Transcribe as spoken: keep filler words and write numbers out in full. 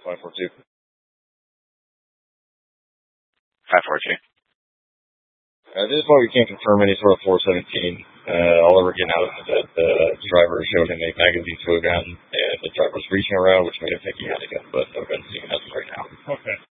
five four two. five four two. At this point, we can't confirm any sort of four seventeen. Uh, all we're getting out is that the driver showed him a magazine to a gun, and the driver was reaching around, which made him think he had a gun, but no gun seen as of right now. Okay.